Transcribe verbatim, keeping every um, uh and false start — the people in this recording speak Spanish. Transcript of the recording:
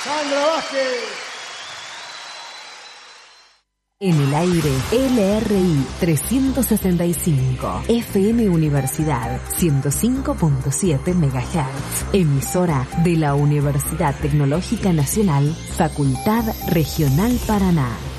Sandra Vázquez. En el aire, L R I trescientos sesenta y cinco, F M Universidad ciento cinco punto siete megahertz, emisora de la Universidad Tecnológica Nacional, Facultad Regional Paraná.